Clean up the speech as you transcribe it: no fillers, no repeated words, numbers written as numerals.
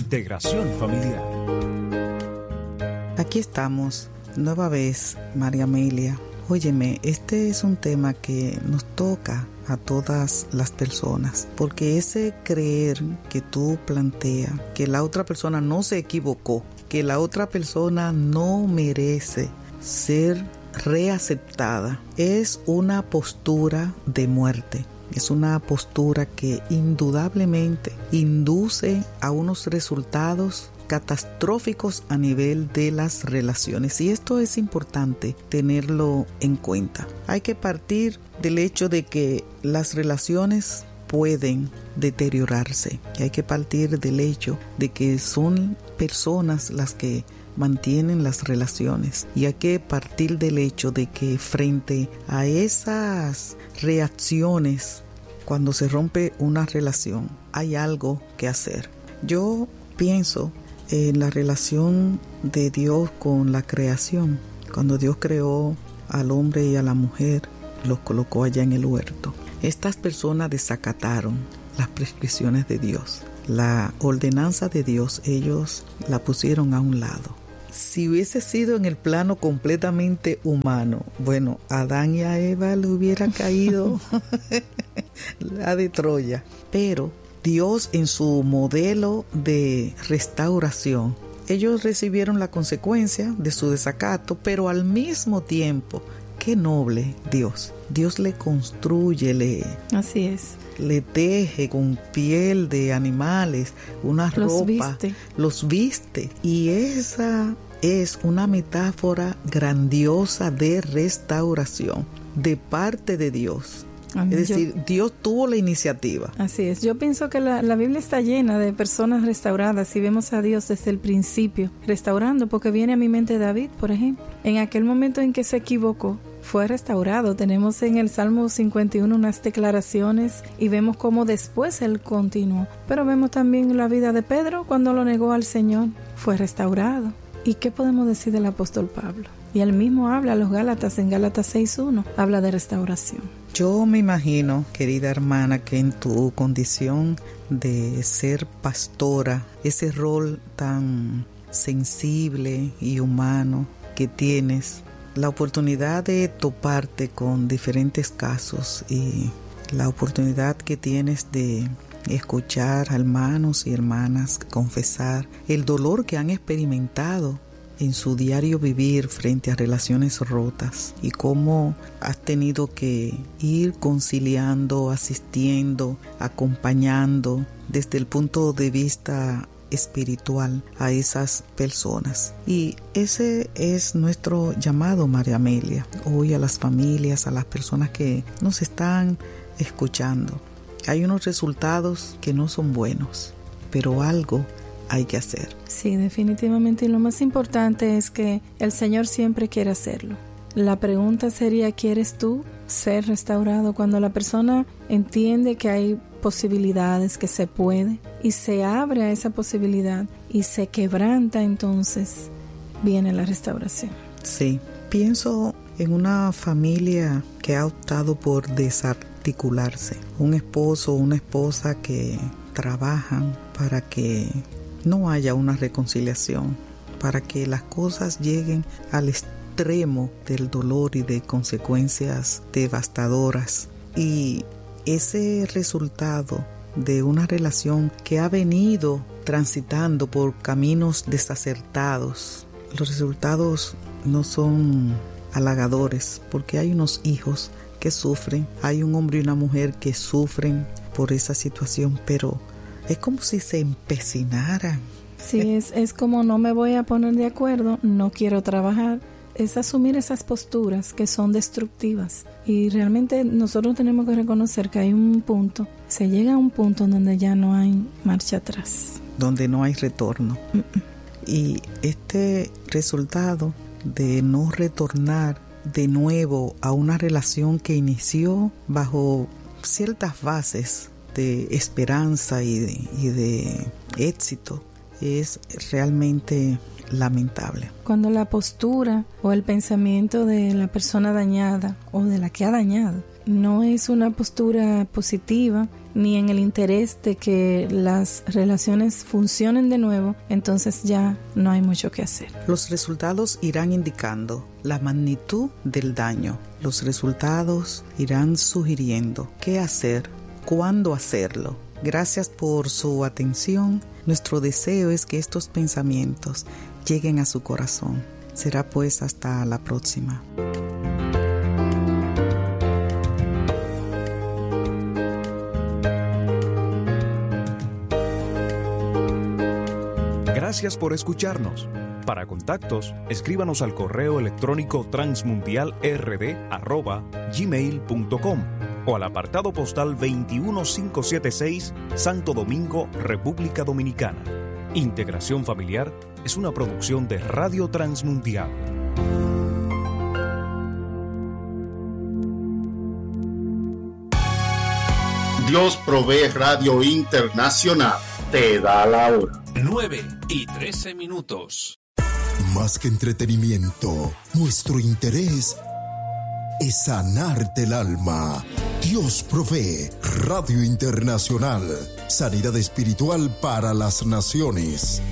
Integración familiar. Aquí estamos, nueva vez, María Amelia. Óyeme, este es un tema que nos toca a todas las personas, porque ese creer que tú planteas, que la otra persona no se equivocó, que la otra persona no merece ser reaceptada, es una postura de muerte. Es una postura que indudablemente induce a unos resultados catastróficos a nivel de las relaciones, y esto es importante tenerlo en cuenta. Hay que partir del hecho de que las relaciones pueden deteriorarse, y hay que partir del hecho de que son personas las que mantienen las relaciones, y hay que partir del hecho de que frente a esas reacciones, cuando se rompe una relación, hay algo que hacer. Yo pienso en la relación de Dios con la creación. Cuando Dios creó al hombre y a la mujer, los colocó allá en el huerto. Estas personas desacataron las prescripciones de Dios. La ordenanza de Dios, ellos la pusieron a un lado. Si hubiese sido en el plano completamente humano, bueno, a Adán y a Eva le hubiera caído la de Troya. Pero Dios, en su modelo de restauración, ellos recibieron la consecuencia de su desacato, pero al mismo tiempo, qué noble Dios. Dios le construye, así es, le teje con piel de animales, una ropa, los viste. Y esa es una metáfora grandiosa de restauración de parte de Dios. Es decir, Dios tuvo la iniciativa. Así es. Yo pienso que la Biblia está llena de personas restauradas. Y vemos a Dios desde el principio restaurando, porque viene a mi mente David, por ejemplo. En aquel momento en que se equivocó, fue restaurado. Tenemos en el Salmo 51 unas declaraciones y vemos cómo después él continuó. Pero vemos también la vida de Pedro cuando lo negó al Señor. Fue restaurado. ¿Y qué podemos decir del apóstol Pablo? Y él mismo habla a los Gálatas, en Gálatas 6:1, habla de restauración. Yo me imagino, querida hermana, que en tu condición de ser pastora, ese rol tan sensible y humano que tienes, la oportunidad de toparte con diferentes casos y la oportunidad que tienes de escuchar a hermanos y hermanas confesar el dolor que han experimentado en su diario vivir frente a relaciones rotas, y cómo has tenido que ir conciliando, asistiendo, acompañando desde el punto de vista espiritual a esas personas. Y ese es nuestro llamado, María Amelia, hoy a las familias, a las personas que nos están escuchando. Hay unos resultados que no son buenos, pero algo hay que hacer. Sí, definitivamente. Y lo más importante es que el Señor siempre quiere hacerlo. La pregunta sería, ¿quieres tú ser restaurado? Cuando la persona entiende que hay posibilidades, que se puede, y se abre a esa posibilidad y se quebranta, entonces viene la restauración. Sí, pienso en una familia que ha optado por desarticularse. Un esposo o una esposa que trabajan para que no haya una reconciliación, para que las cosas lleguen al extremo del dolor y de consecuencias devastadoras. Y ese resultado de una relación que ha venido transitando por caminos desacertados, los resultados no son halagadores, porque hay unos hijos que sufren, hay un hombre y una mujer que sufren por esa situación, pero es como si se empecinaran. Sí, es como no me voy a poner de acuerdo, no quiero trabajar. Es asumir esas posturas que son destructivas. Y realmente nosotros tenemos que reconocer que hay un punto, se llega a un punto en donde ya no hay marcha atrás. Donde no hay retorno. Y este resultado de no retornar de nuevo a una relación que inició bajo ciertas bases de esperanza y de éxito es realmente lamentable. Cuando la postura o el pensamiento de la persona dañada o de la que ha dañado no es una postura positiva ni en el interés de que las relaciones funcionen de nuevo, entonces ya no hay mucho que hacer. Los resultados irán indicando la magnitud del daño. Los resultados irán sugiriendo qué hacer, cuándo hacerlo. Gracias por su atención. Nuestro deseo es que estos pensamientos lleguen a su corazón. Será pues hasta la próxima. Gracias por escucharnos. Para contactos, escríbanos al correo electrónico transmundialrd@gmail.com o al apartado postal 21576, Santo Domingo, República Dominicana. Integración Familiar es una producción de Radio Transmundial. Dios Provee Radio Internacional te da la hora. 9:13. Más que entretenimiento, nuestro interés es sanarte el alma. Dios Provee Radio Internacional, sanidad espiritual para las naciones.